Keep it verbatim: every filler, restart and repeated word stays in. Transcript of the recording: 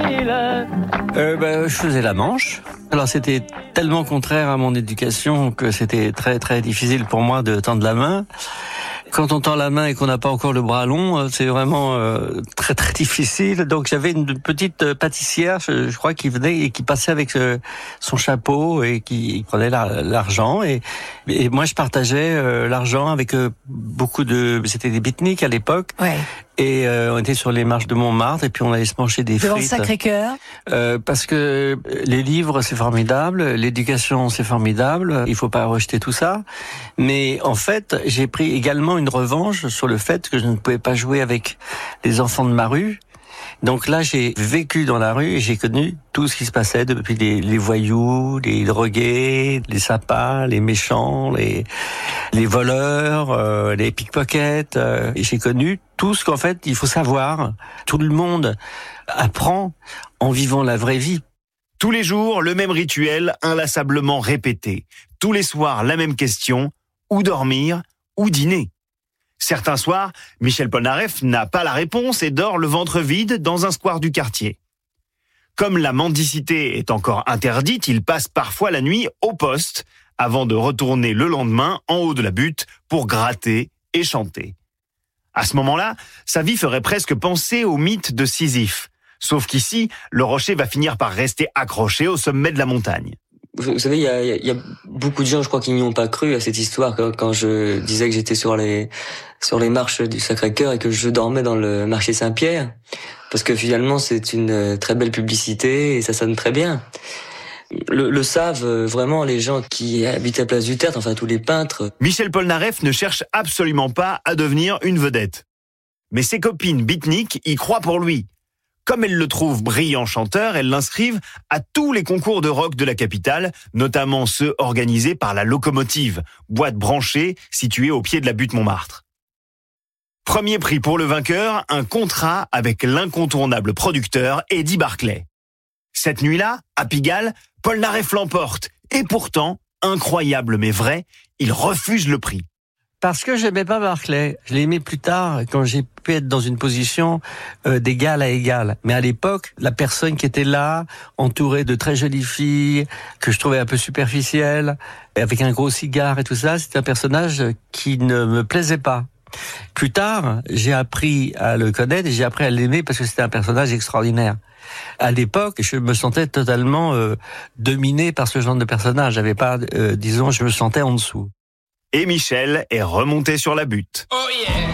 euh, bah, Je faisais la manche. Alors c'était tellement contraire à mon éducation que c'était très très difficile pour moi de tendre la main. Quand on tend la main et qu'on n'a pas encore le bras long, c'est vraiment euh, très très difficile. Donc j'avais une petite pâtissière, je, je crois, qui venait et qui passait avec euh, son chapeau et qui prenait la, l'argent. Et, et moi je partageais euh, l'argent avec euh, beaucoup de... C'était des beatniks à l'époque. Ouais. Et euh, on était sur les marches de Montmartre et puis on allait se manger des Devant frites. Devant Sacré-Cœur. Euh, parce que les livres c'est formidable, l'éducation c'est formidable, il faut pas rejeter tout ça. Mais en fait, j'ai pris également une revanche sur le fait que je ne pouvais pas jouer avec les enfants de ma rue. Donc là, j'ai vécu dans la rue et j'ai connu tout ce qui se passait, depuis les, les voyous, les drogués, les sapins, les méchants, les, les voleurs, euh, les pickpockets. Euh, et j'ai connu tout ce qu'en fait, il faut savoir. Tout le monde apprend en vivant la vraie vie. Tous les jours, le même rituel, inlassablement répété. Tous les soirs, la même question, où dormir, où dîner? Certains soirs, Michel Polnareff n'a pas la réponse et dort le ventre vide dans un square du quartier. Comme la mendicité est encore interdite, il passe parfois la nuit au poste avant de retourner le lendemain en haut de la butte pour gratter et chanter. À ce moment-là, sa vie ferait presque penser au mythe de Sisyphe. Sauf qu'ici, le rocher va finir par rester accroché au sommet de la montagne. Vous savez, il y a, il y a beaucoup de gens, je crois, qui n'y ont pas cru à cette histoire quand je disais que j'étais sur les sur les marches du Sacré-Cœur et que je dormais dans le marché Saint-Pierre, parce que finalement c'est une très belle publicité et ça sonne très bien. Le, le savent vraiment les gens qui habitent à Place du Tertre, enfin tous les peintres. Michel Polnareff ne cherche absolument pas à devenir une vedette, mais ses copines beatniks y croient pour lui. Comme elles le trouvent brillant chanteur, elles l'inscrivent à tous les concours de rock de la capitale, notamment ceux organisés par la Locomotive, boîte branchée située au pied de la butte Montmartre. Premier prix pour le vainqueur, un contrat avec l'incontournable producteur Eddie Barclay. Cette nuit-là, à Pigalle, Polnareff l'emporte. Et pourtant, incroyable mais vrai, il refuse le prix. Parce que j'aimais pas Barclay. Je l'ai aimé plus tard, quand j'ai pu être dans une position euh, d'égal à égal. Mais à l'époque, la personne qui était là, entourée de très jolies filles, que je trouvais un peu superficielle, avec un gros cigare et tout ça, c'était un personnage qui ne me plaisait pas. Plus tard, j'ai appris à le connaître et j'ai appris à l'aimer parce que c'était un personnage extraordinaire. À l'époque, je me sentais totalement euh, dominé par ce genre de personnage. J'avais pas, euh, disons, je me sentais en dessous. Et Michel est remonté sur la butte. Oh yeah.